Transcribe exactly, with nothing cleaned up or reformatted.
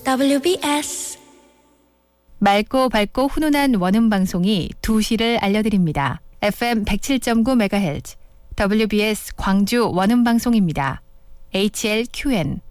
더블유비에스 맑고 밝고 훈훈한 원음 방송이 두 시를 알려드립니다. 에프엠 백칠 점 구 메가헤르츠 더블유비에스 광주 원음 방송입니다. 에이치엘큐엔